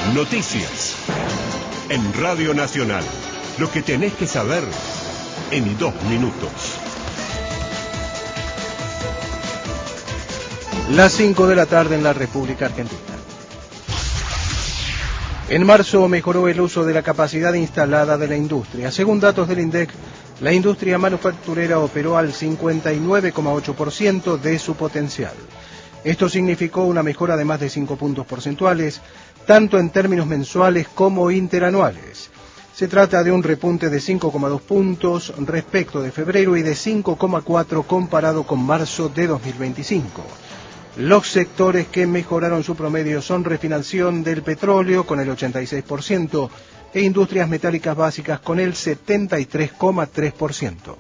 Noticias. En Radio Nacional. Lo que tenés que saber en 2 minutos. Las 5 de la tarde en la República Argentina. En marzo mejoró el uso de la capacidad instalada de la industria. Según datos del INDEC, la industria manufacturera operó al 59,8% de su potencial. Esto significó una mejora de más de 5 puntos porcentuales, tanto en términos mensuales como interanuales. Se trata de un repunte de 5,2 puntos respecto de febrero y de 5,4 comparado con marzo de 2025. Los sectores que mejoraron su promedio son refinación del petróleo con el 86% e industrias metálicas básicas con el 73,3%.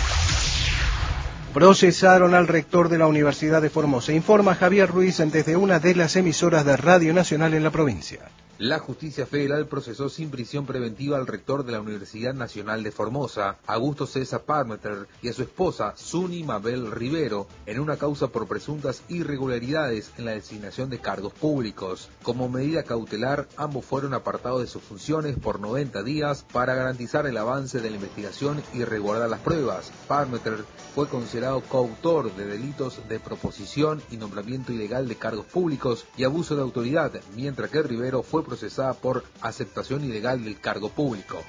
Procesaron al rector de la Universidad de Formosa, informa Javier Ruiz desde una de las emisoras de Radio Nacional en la provincia. La justicia federal procesó sin prisión preventiva al rector de la Universidad Nacional de Formosa, Augusto César Parmeter, y a su esposa, Suni Mabel Rivero, en una causa por presuntas irregularidades en la designación de cargos públicos. Como medida cautelar, ambos fueron apartados de sus funciones por 90 días para garantizar el avance de la investigación y resguardar las pruebas. Parmeter fue considerado coautor de delitos de proposición y nombramiento ilegal de cargos públicos y abuso de autoridad, mientras que Rivero fue procesada por aceptación ilegal del cargo público.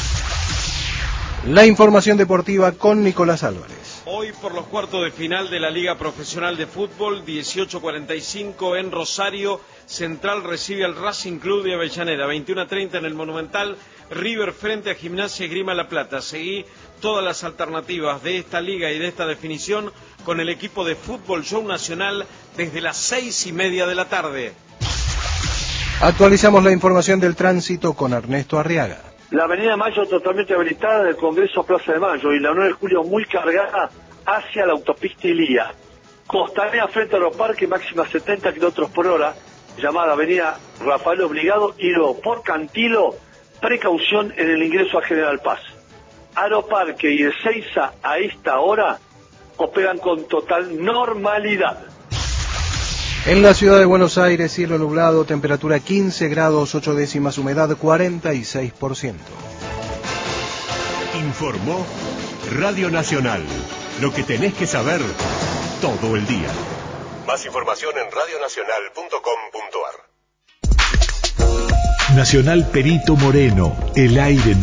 La información deportiva con Nicolás Álvarez. Hoy por los cuartos de final de la Liga Profesional de Fútbol, 18:45 en Rosario, Central recibe al Racing Club de Avellaneda, 21:30 en el Monumental, River frente a Gimnasia Esgrima La Plata. Seguí todas las alternativas de esta liga y de esta definición con el equipo de Fútbol Show Nacional desde las 6:30 de la tarde. Actualizamos la información del tránsito con Ernesto Arriaga. La avenida Mayo totalmente habilitada del Congreso a Plaza de Mayo y la 9 de julio muy cargada hacia la autopista Ilía. Costanera frente a Aeroparque, máxima 70 km por hora, llamada avenida Rafael Obligado, y luego por Cantilo, precaución en el ingreso a General Paz. Aeroparque y Ezeiza a esta hora operan con total normalidad. En la ciudad de Buenos Aires, cielo nublado, temperatura 15 grados 8 décimas, humedad 46%. Informó Radio Nacional. Lo que tenés que saber todo el día. Más información en radionacional.com.ar. Nacional Perito Moreno, el aire